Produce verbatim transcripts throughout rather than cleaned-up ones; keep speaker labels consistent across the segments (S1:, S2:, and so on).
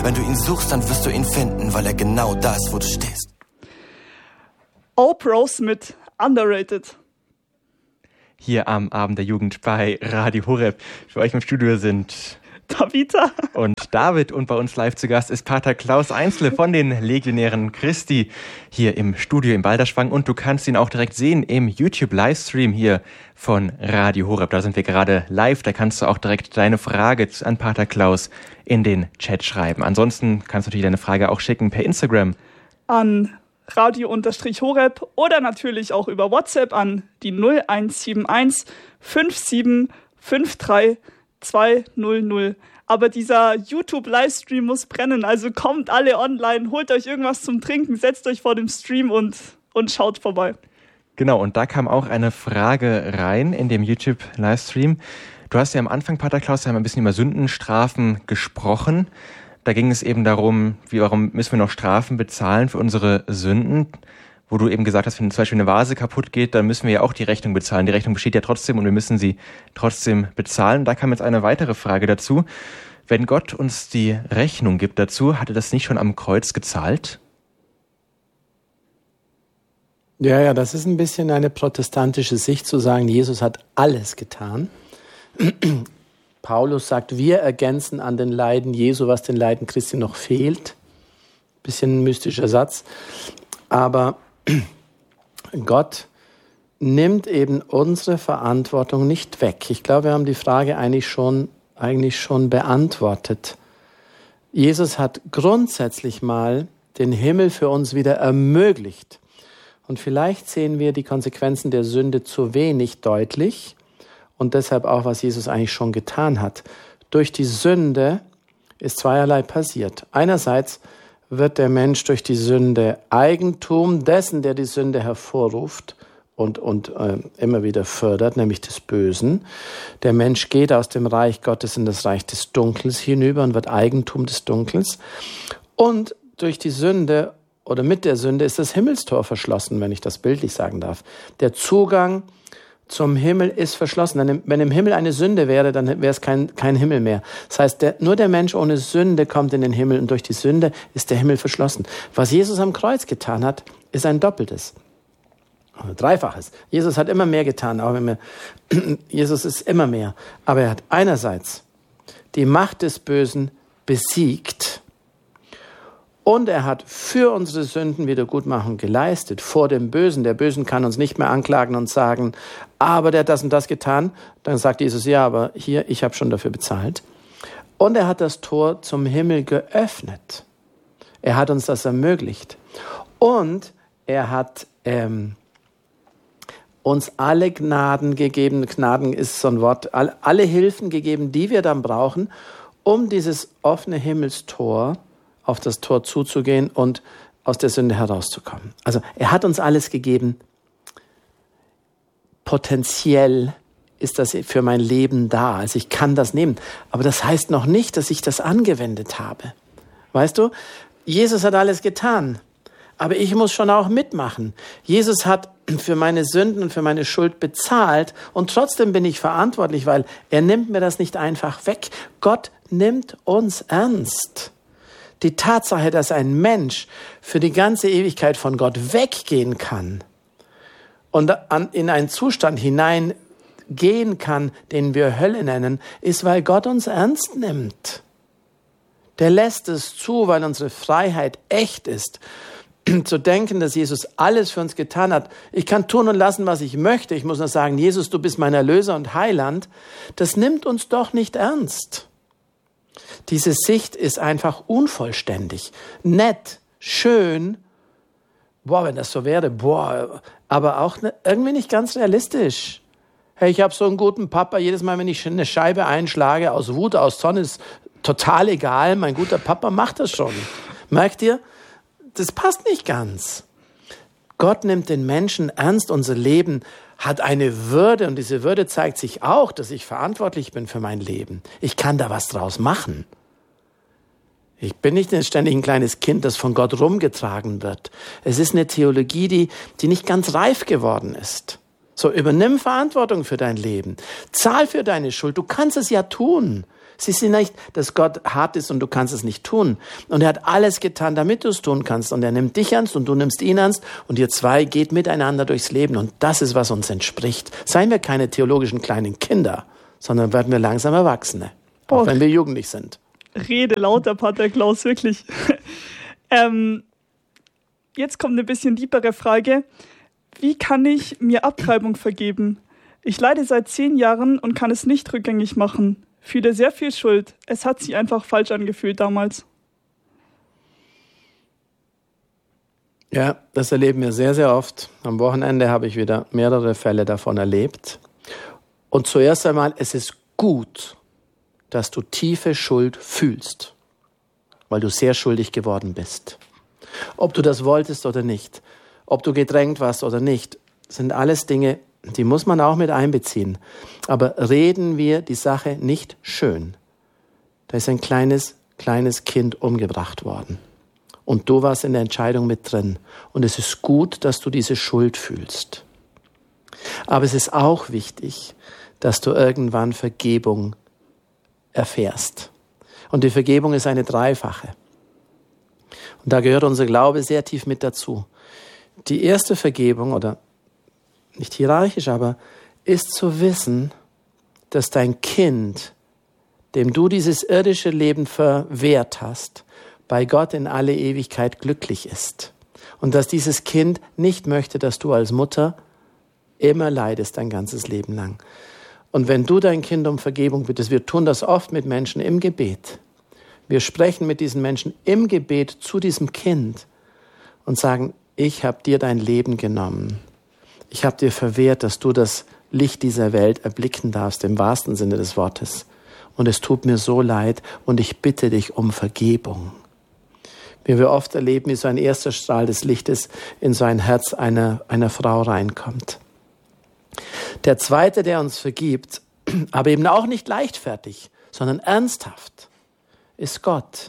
S1: Wenn du ihn suchst, dann wirst du ihn finden, weil er genau da ist, wo du stehst.
S2: Oprahs mit Underrated.
S3: Hier am Abend der Jugend bei Radio Horeb. Für euch im Studio sind
S2: Tabitha
S3: und David, und bei uns live zu Gast ist Pater Klaus Einzle von den Legionären Christi hier im Studio in Balderschwang, und du kannst ihn auch direkt sehen im YouTube-Livestream hier von Radio Horeb. Da sind wir gerade live, da kannst du auch direkt deine Frage an Pater Klaus in den Chat schreiben. Ansonsten kannst du natürlich deine Frage auch schicken per Instagram
S2: an Radio-Horeb oder natürlich auch über WhatsApp an die null eins sieben eins fünf sieben fünf drei zwei null null. Aber dieser YouTube-Livestream muss brennen, also kommt alle online, holt euch irgendwas zum Trinken, setzt euch vor dem Stream und, und schaut vorbei.
S3: Genau, und da kam auch eine Frage rein in dem YouTube-Livestream. Du hast ja am Anfang, Pater Klaus, ja ein bisschen über Sündenstrafen gesprochen. Da ging es eben darum, wie, warum müssen wir noch Strafen bezahlen für unsere Sünden? Wo du eben gesagt hast, wenn zum Beispiel eine Vase kaputt geht, dann müssen wir ja auch die Rechnung bezahlen. Die Rechnung besteht ja trotzdem und wir müssen sie trotzdem bezahlen. Da kam jetzt eine weitere Frage dazu. Wenn Gott uns die Rechnung gibt dazu, hat er das nicht schon am Kreuz gezahlt?
S4: Ja, ja, das ist ein bisschen eine protestantische Sicht zu sagen, Jesus hat alles getan. Paulus sagt, wir ergänzen an den Leiden Jesu, was den Leiden Christi noch fehlt. Bisschen ein mystischer Satz. Aber Gott nimmt eben unsere Verantwortung nicht weg. Ich glaube, wir haben die Frage eigentlich schon, eigentlich schon beantwortet. Jesus hat grundsätzlich mal den Himmel für uns wieder ermöglicht. Und vielleicht sehen wir die Konsequenzen der Sünde zu wenig deutlich und deshalb auch, was Jesus eigentlich schon getan hat. Durch die Sünde ist zweierlei passiert. Einerseits wird der Mensch durch die Sünde Eigentum dessen, der die Sünde hervorruft und, und äh, immer wieder fördert, nämlich des Bösen. Der Mensch geht aus dem Reich Gottes in das Reich des Dunkels hinüber und wird Eigentum des Dunkels. Und durch die Sünde oder mit der Sünde ist das Himmelstor verschlossen, wenn ich das bildlich sagen darf. Der Zugang zum Himmel ist verschlossen. Wenn im Himmel eine Sünde wäre, dann wäre es kein, kein Himmel mehr. Das heißt, der, nur der Mensch ohne Sünde kommt in den Himmel und durch die Sünde ist der Himmel verschlossen. Was Jesus am Kreuz getan hat, ist ein Doppeltes. Ein Dreifaches. Jesus hat immer mehr getan. Aber wenn wir, Jesus ist immer mehr. Aber er hat einerseits die Macht des Bösen besiegt. Und er hat für unsere Sünden Wiedergutmachung geleistet vor dem Bösen. Der Bösen kann uns nicht mehr anklagen und sagen, aber der hat das und das getan. Dann sagt Jesus, ja, aber hier, ich habe schon dafür bezahlt. Und er hat das Tor zum Himmel geöffnet. Er hat uns das ermöglicht. Und er hat ähm, uns alle Gnaden gegeben. Gnaden ist so ein Wort. Alle, alle Hilfen gegeben, die wir dann brauchen, um dieses offene Himmelstor auf das Tor zuzugehen und aus der Sünde herauszukommen. Also er hat uns alles gegeben. Potenziell ist das für mein Leben da. Also ich kann das nehmen. Aber das heißt noch nicht, dass ich das angewendet habe. Weißt du, Jesus hat alles getan. Aber ich muss schon auch mitmachen. Jesus hat für meine Sünden und für meine Schuld bezahlt und trotzdem bin ich verantwortlich, weil er nimmt mir das nicht einfach weg. Gott nimmt uns ernst. Die Tatsache, dass ein Mensch für die ganze Ewigkeit von Gott weggehen kann und in einen Zustand hineingehen kann, den wir Hölle nennen, ist, weil Gott uns ernst nimmt. Der lässt es zu, weil unsere Freiheit echt ist. Zu denken, dass Jesus alles für uns getan hat. Ich kann tun und lassen, was ich möchte. Ich muss nur sagen, Jesus, du bist mein Erlöser und Heiland. Das nimmt uns doch nicht ernst. Diese Sicht ist einfach unvollständig. Nett, schön, boah, wenn das so wäre, boah, aber auch ne, irgendwie nicht ganz realistisch. Hey, ich habe so einen guten Papa, jedes Mal, wenn ich eine Scheibe einschlage, aus Wut, aus Zorn, ist total egal, mein guter Papa macht das schon. Merkt ihr? Das passt nicht ganz. Gott nimmt den Menschen ernst, unser Leben hat eine Würde und diese Würde zeigt sich auch, dass ich verantwortlich bin für mein Leben. Ich kann da was draus machen. Ich bin nicht ständig ein kleines Kind, das von Gott rumgetragen wird. Es ist eine Theologie, die, die nicht ganz reif geworden ist. So, übernimm Verantwortung für dein Leben. Zahl für deine Schuld. Du kannst es ja tun. Sie sind nicht, dass Gott hart ist und du kannst es nicht tun. Und er hat alles getan, damit du es tun kannst. Und er nimmt dich ernst und du nimmst ihn ernst. Und ihr zwei geht miteinander durchs Leben. Und das ist, was uns entspricht. Seien wir keine theologischen kleinen Kinder, sondern werden wir langsam Erwachsene. Auch oh, wenn wir jugendlich sind.
S2: Rede lauter, Pater Klaus, wirklich. ähm, jetzt kommt eine bisschen tiefere Frage. Wie kann ich mir Abtreibung vergeben? Ich leide seit zehn Jahren und kann es nicht rückgängig machen. Fühle sehr viel Schuld. Es hat sich einfach falsch angefühlt damals.
S4: Ja, das erleben wir sehr, sehr oft. Am Wochenende habe ich wieder mehrere Fälle davon erlebt. Und zuerst einmal, es ist gut, dass du tiefe Schuld fühlst, weil du sehr schuldig geworden bist. Ob du das wolltest oder nicht, ob du gedrängt warst oder nicht, sind alles Dinge, die muss man auch mit einbeziehen. Aber reden wir die Sache nicht schön. Da ist ein kleines, kleines Kind umgebracht worden. Und du warst in der Entscheidung mit drin. Und es ist gut, dass du diese Schuld fühlst. Aber es ist auch wichtig, dass du irgendwann Vergebung erfährst. Und die Vergebung ist eine dreifache. Und da gehört unser Glaube sehr tief mit dazu. Die erste Vergebung, oder nicht hierarchisch, aber ist zu wissen, dass dein Kind, dem du dieses irdische Leben verwehrt hast, bei Gott in alle Ewigkeit glücklich ist. Und dass dieses Kind nicht möchte, dass du als Mutter immer leidest dein ganzes Leben lang. Und wenn du dein Kind um Vergebung bittest, wir tun das oft mit Menschen im Gebet. Wir sprechen mit diesen Menschen im Gebet zu diesem Kind und sagen, ich habe dir dein Leben genommen. Ich habe dir verwehrt, dass du das Licht dieser Welt erblicken darfst, im wahrsten Sinne des Wortes. Und es tut mir so leid und ich bitte dich um Vergebung. Wie wir oft erleben, wie so ein erster Strahl des Lichtes in so ein Herz einer, einer Frau reinkommt. Der zweite, der uns vergibt, aber eben auch nicht leichtfertig, sondern ernsthaft, ist Gott.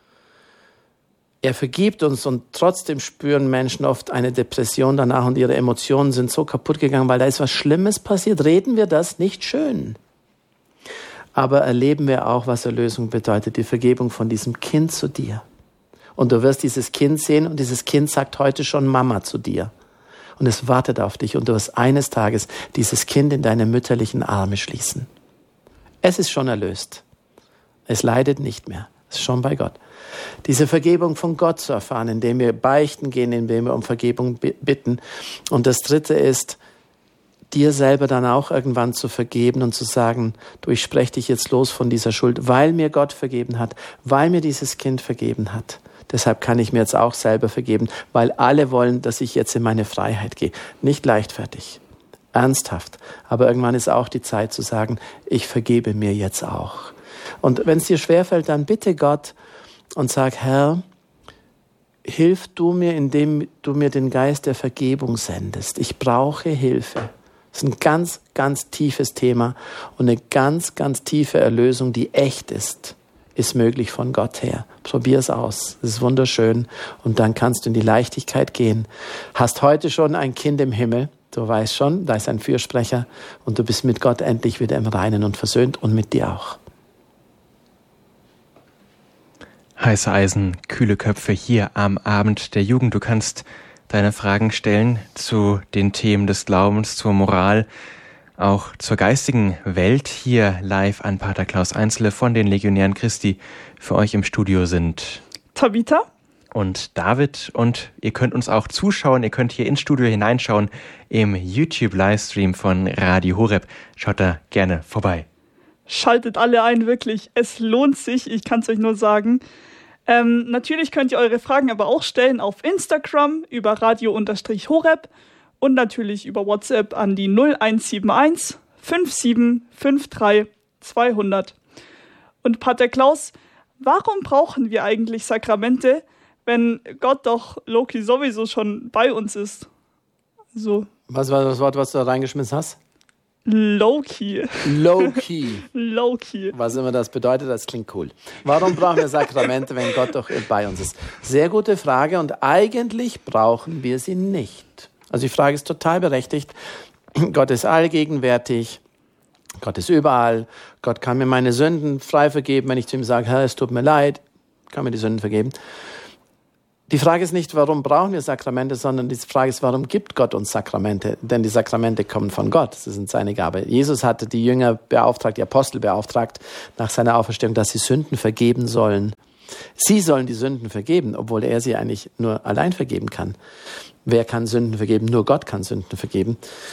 S4: Er vergibt uns und trotzdem spüren Menschen oft eine Depression danach und ihre Emotionen sind so kaputt gegangen, weil da ist was Schlimmes passiert. Reden wir das nicht schön. Aber erleben wir auch, was Erlösung bedeutet, die Vergebung von diesem Kind zu dir. Und du wirst dieses Kind sehen und dieses Kind sagt heute schon Mama zu dir. Und es wartet auf dich und du wirst eines Tages dieses Kind in deine mütterlichen Arme schließen. Es ist schon erlöst. Es leidet nicht mehr. Es ist schon bei Gott. Diese Vergebung von Gott zu erfahren, indem wir beichten gehen, indem wir um Vergebung bitten. Und das Dritte ist, dir selber dann auch irgendwann zu vergeben und zu sagen, du, ich spreche dich jetzt los von dieser Schuld, weil mir Gott vergeben hat, weil mir dieses Kind vergeben hat. Deshalb kann ich mir jetzt auch selber vergeben, weil alle wollen, dass ich jetzt in meine Freiheit gehe. Nicht leichtfertig, ernsthaft. Aber irgendwann ist auch die Zeit zu sagen, ich vergebe mir jetzt auch. Und wenn es dir schwerfällt, dann bitte Gott und sag, Herr, hilf du mir, indem du mir den Geist der Vergebung sendest. Ich brauche Hilfe. Das ist ein ganz, ganz tiefes Thema und eine ganz, ganz tiefe Erlösung, die echt ist, ist möglich von Gott her. Probier es aus. Es ist wunderschön und dann kannst du in die Leichtigkeit gehen. Hast heute schon ein Kind im Himmel. Du weißt schon, da ist ein Fürsprecher und du bist mit Gott endlich wieder im Reinen und versöhnt und mit dir auch.
S3: Heiße Eisen, kühle Köpfe hier am Abend der Jugend. Du kannst deine Fragen stellen zu den Themen des Glaubens, zur Moral, auch zur geistigen Welt. Hier live an Pater Klaus Einzle von den Legionären Christi. Für euch im Studio sind
S2: Tabitha
S3: und David. Und ihr könnt uns auch zuschauen. Ihr könnt hier ins Studio hineinschauen im YouTube-Livestream von Radio Horeb. Schaut da gerne vorbei.
S2: Schaltet alle ein, wirklich. Es lohnt sich, ich kann es euch nur sagen. Ähm, natürlich könnt ihr eure Fragen aber auch stellen auf Instagram über radio-horeb und natürlich über WhatsApp an die null eins sieben eins fünf sieben fünf drei zweihundert. Und Pater Klaus, warum brauchen wir eigentlich Sakramente, wenn Gott doch Loki sowieso schon bei uns ist? So.
S4: Was war das Wort, was du da reingeschmissen hast?
S2: Low-key.
S4: Low-key.
S2: Low-key.
S4: Was immer das bedeutet, das klingt cool. Warum brauchen wir Sakramente, wenn Gott doch bei uns ist? Sehr gute Frage und eigentlich brauchen wir sie nicht. Also die Frage ist total berechtigt. Gott ist allgegenwärtig. Gott ist überall. Gott kann mir meine Sünden frei vergeben, wenn ich zu ihm sage, Herr, es tut mir leid, kann mir die Sünden vergeben. Die Frage ist nicht, warum brauchen wir Sakramente, sondern die Frage ist, warum gibt Gott uns Sakramente? Denn die Sakramente kommen von Gott, sie sind seine Gabe. Jesus hatte die Jünger beauftragt, die Apostel beauftragt, nach seiner Auferstehung, dass sie Sünden vergeben sollen. Sie sollen die Sünden vergeben, obwohl er sie eigentlich nur allein vergeben kann. Wer kann Sünden vergeben? Nur Gott kann Sünden vergeben.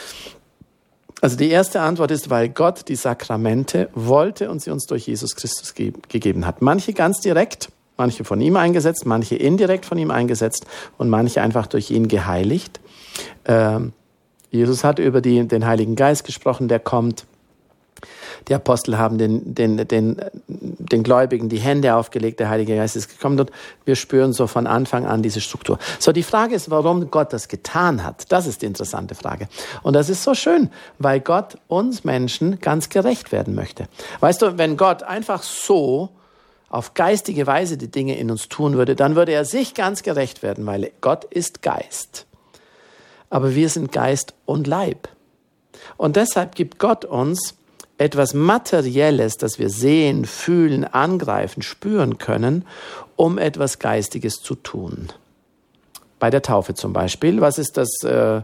S4: Also die erste Antwort ist, weil Gott die Sakramente wollte und sie uns durch Jesus Christus ge- gegeben hat. Manche ganz direkt, manche von ihm eingesetzt, manche indirekt von ihm eingesetzt und manche einfach durch ihn geheiligt. Ähm, Jesus hat über die, den Heiligen Geist gesprochen, der kommt. Die Apostel haben den, den, den, den Gläubigen die Hände aufgelegt, der Heilige Geist ist gekommen und wir spüren so von Anfang an diese Struktur. So, die Frage ist, warum Gott das getan hat. Das ist die interessante Frage. Und das ist so schön, weil Gott uns Menschen ganz gerecht werden möchte. Weißt du, wenn Gott einfach so auf geistige Weise die Dinge in uns tun würde, dann würde er sich ganz gerecht werden, weil Gott ist Geist. Aber wir sind Geist und Leib. Und deshalb gibt Gott uns etwas Materielles, das wir sehen, fühlen, angreifen, spüren können, um etwas Geistiges zu tun. Bei der Taufe zum Beispiel. Was ist das äh,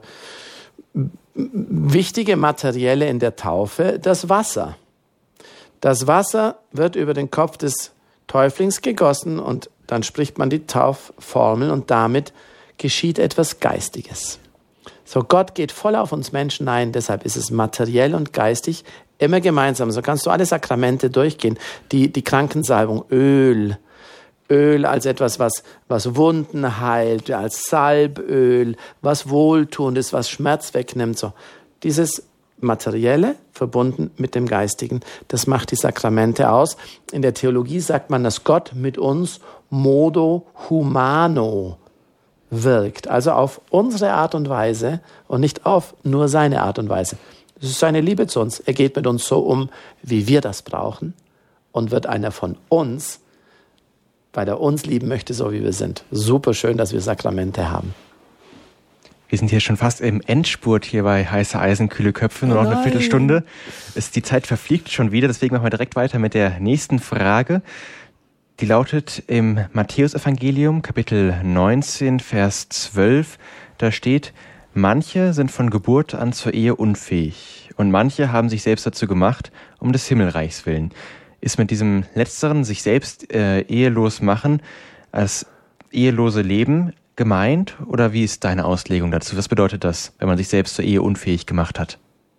S4: wichtige Materielle in der Taufe? Das Wasser. Das Wasser wird über den Kopf des Täuflings gegossen und dann spricht man die Taufformel und damit geschieht etwas Geistiges. So, Gott geht voll auf uns Menschen ein, deshalb ist es materiell und geistig immer gemeinsam. So kannst du alle Sakramente durchgehen. Die, die Krankensalbung, Öl, Öl als etwas, was, was Wunden heilt, als Salböl, was wohltuend ist, was Schmerz wegnimmt. So, dieses Materielle verbunden mit dem Geistigen, das macht die Sakramente aus. In der Theologie sagt man, dass Gott mit uns modo humano wirkt, also auf unsere Art und Weise und nicht auf nur seine Art und Weise. Das ist seine Liebe zu uns. Er geht mit uns so um, wie wir das brauchen und wird einer von uns, weil er uns lieben möchte, so wie wir sind. Super schön, dass wir Sakramente haben.
S3: Wir sind hier schon fast im Endspurt hier bei Heiße Eisen, kühle Köpfe, nur noch eine Viertelstunde. Ist, die Zeit verfliegt schon wieder, deswegen machen wir direkt weiter mit der nächsten Frage. Die lautet im Matthäusevangelium, Kapitel neunzehn, Vers zwölf, da steht, manche sind von Geburt an zur Ehe unfähig und manche haben sich selbst dazu gemacht, um des Himmelreichs willen. Ist mit diesem Letzteren, sich selbst äh, ehelos machen, als ehelose Leben gemeint oder wie ist deine Auslegung dazu? Was bedeutet das, wenn man sich selbst zur Ehe unfähig gemacht hat?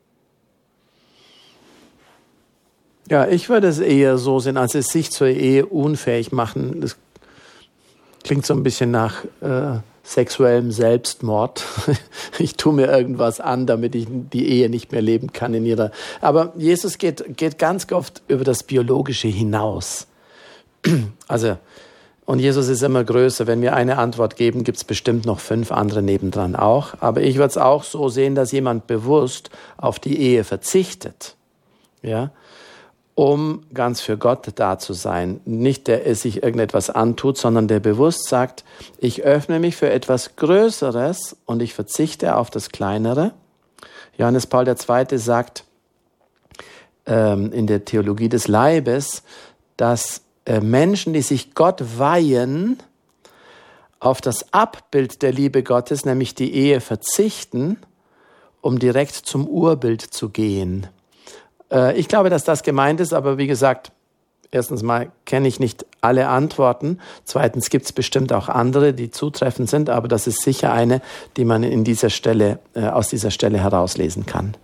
S4: Ja, ich würde es eher so sehen, als es sich zur Ehe unfähig machen. Das klingt so ein bisschen nach äh, sexuellem Selbstmord. Ich tue mir irgendwas an, damit ich die Ehe nicht mehr leben kann in ihrer. Aber Jesus geht, geht ganz oft über das Biologische hinaus. Also, und Jesus ist immer größer. Wenn wir eine Antwort geben, gibt es bestimmt noch fünf andere nebendran auch. Aber ich würde es auch so sehen, dass jemand bewusst auf die Ehe verzichtet. Ja, um ganz für Gott da zu sein. Nicht der es sich irgendetwas antut, sondern der bewusst sagt, ich öffne mich für etwas Größeres und ich verzichte auf das Kleinere. Johannes Paul der Zweite sagt ähm, in der Theologie des Leibes, dass äh, Menschen, die sich Gott weihen, auf das Abbild der Liebe Gottes, nämlich die Ehe, verzichten, um direkt zum Urbild zu gehen. Ich glaube, dass das gemeint ist, aber wie gesagt, erstens mal kenne ich nicht alle Antworten. Zweitens gibt es bestimmt auch andere, die zutreffend sind, aber das ist sicher eine, die man in dieser Stelle, äh, aus dieser Stelle herauslesen kann.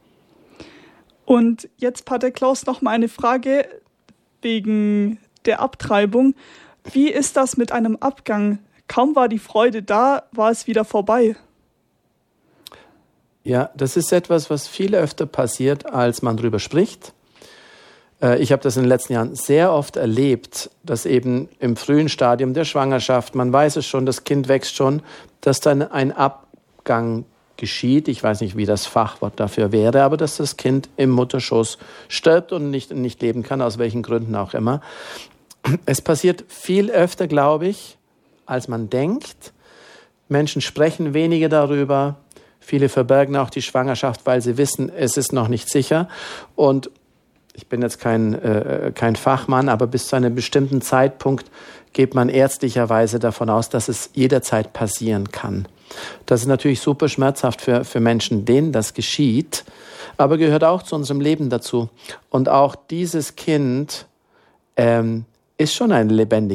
S2: Und jetzt, Pater Klaus, noch mal eine Frage wegen der Abtreibung. Wie ist das mit einem Abgang? Kaum war die Freude da, war es wieder vorbei.
S4: Ja, das ist etwas, was viel öfter passiert, als man drüber spricht. Ich habe das in den letzten Jahren sehr oft erlebt, dass eben im frühen Stadium der Schwangerschaft, man weiß es schon, das Kind wächst schon, dass dann ein Abgang geschieht. Ich weiß nicht, wie das Fachwort dafür wäre, aber dass das Kind im Mutterschoß stirbt und nicht, nicht leben kann, aus welchen Gründen auch immer. Es passiert viel öfter, glaube ich, als man denkt. Menschen sprechen weniger darüber. Viele verbergen auch die Schwangerschaft, weil sie wissen, es ist noch nicht sicher. Und ich bin jetzt kein, äh, kein Fachmann, aber bis zu einem bestimmten Zeitpunkt geht man ärztlicherweise davon aus, dass es jederzeit passieren kann. Das ist natürlich super schmerzhaft für, für Menschen, denen das geschieht, aber gehört auch zu unserem Leben dazu. Und auch dieses Kind ähm, ist schon ein lebendiges